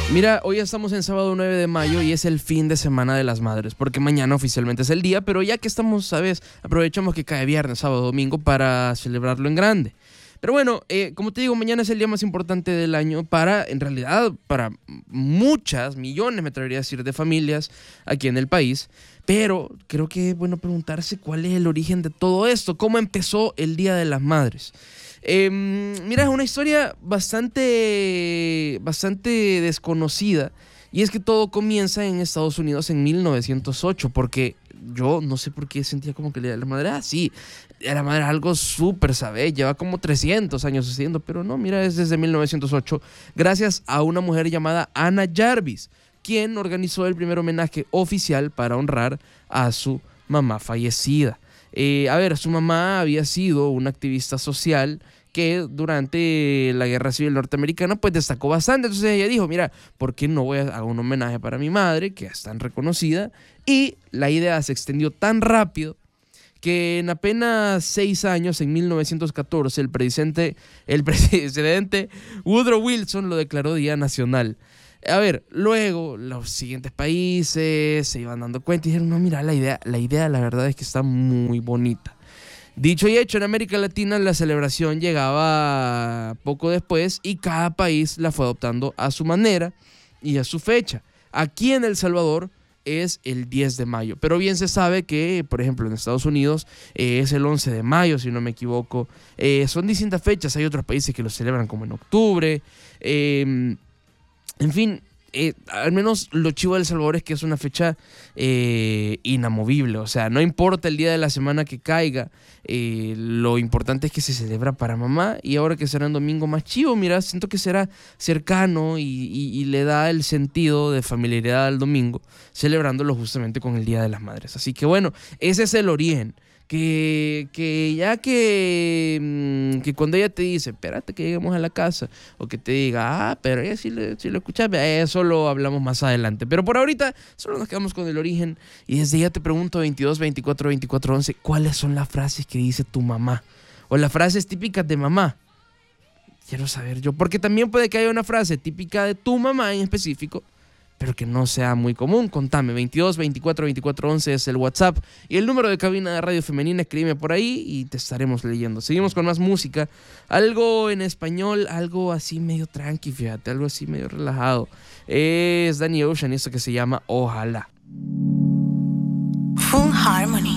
Mira, hoy estamos en sábado 9 de mayo y es el fin de semana de las madres, porque mañana oficialmente es el día, pero ya que estamos, ¿sabes? Aprovechamos que cae viernes, sábado, domingo para celebrarlo en grande. Pero bueno, como te digo, mañana es el día más importante del año en realidad, para muchas, millones, me atrevería a decir, de familias aquí en el país. Pero creo que es bueno preguntarse cuál es el origen de todo esto, cómo empezó el Día de las Madres. Mira, es una historia bastante desconocida, y es que todo comienza en Estados Unidos en 1908, porque yo no sé por qué sentía como que el Día de la Madre, sí, el Día de la Madre es algo súper, ¿sabes? Lleva como 300 años sucediendo, pero no, mira, es desde 1908, gracias a una mujer llamada Anna Jarvis, quien organizó el primer homenaje oficial para honrar a su mamá fallecida. Su mamá había sido una activista social que durante la Guerra Civil Norteamericana pues destacó bastante. Entonces ella dijo, mira, ¿por qué no voy a hacer un homenaje para mi madre, que es tan reconocida? Y la idea se extendió tan rápido que en apenas 6 años, en 1914, el presidente Woodrow Wilson lo declaró Día Nacional. Luego los siguientes países se iban dando cuenta y dijeron, no, mira, la idea la verdad es que está muy bonita. Dicho y hecho, en América Latina la celebración llegaba poco después y cada país la fue adoptando a su manera y a su fecha. Aquí en El Salvador es el 10 de mayo, pero bien se sabe que, por ejemplo, en Estados Unidos es el 11 de mayo, si no me equivoco. Son distintas fechas, hay otros países que lo celebran como en octubre. En fin, al menos lo chivo de El Salvador es que es una fecha inamovible. O sea, no importa el día de la semana que caiga, lo importante es que se celebra para mamá. Y ahora que será un domingo más chivo, mira, siento que será cercano y le da el sentido de familiaridad al domingo, celebrándolo justamente con el Día de las Madres. Así que bueno, ese es el origen. Que cuando ella te dice, espérate que lleguemos a la casa, o que te diga, pero ella si lo escuchas, eso lo hablamos más adelante. Pero por ahorita solo nos quedamos con el origen, y desde ya te pregunto, 22 24 24 11, ¿cuáles son las frases que dice tu mamá? O las frases típicas de mamá. Quiero saber yo, porque también puede que haya una frase típica de tu mamá en específico, pero que no sea muy común. Contame, 22 24 24 11 es el WhatsApp y el número de cabina de Radio Femenina. Escríbeme por ahí y te estaremos leyendo. Seguimos con más música, algo en español, algo así medio tranqui, fíjate, algo así medio relajado. Es Danny Ocean y esto que se llama Ojalá. Full Harmony.